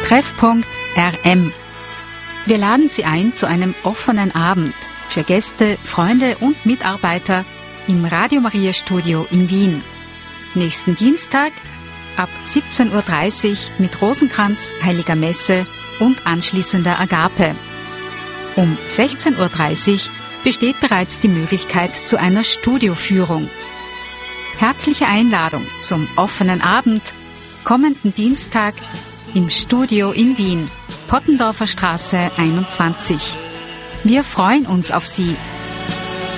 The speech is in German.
Treffpunkt RM. Wir laden Sie ein zu einem offenen Abend für Gäste, Freunde und Mitarbeiter im Radio Maria Studio in Wien. Nächsten Dienstag ab 17.30 Uhr mit Rosenkranz, Heiliger Messe und anschließender Agape. Um 16.30 Uhr besteht bereits die Möglichkeit zu einer Studioführung. Herzliche Einladung zum offenen Abend kommenden Dienstag im Studio in Wien, Pottendorfer Straße 21. Wir freuen uns auf Sie.